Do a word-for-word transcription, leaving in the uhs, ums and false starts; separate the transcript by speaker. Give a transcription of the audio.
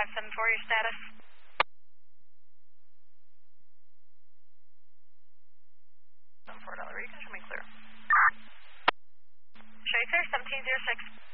Speaker 1: five seven four, your status? seven four, Delta Reed, show me clear. Show you clear, seventeen zero six.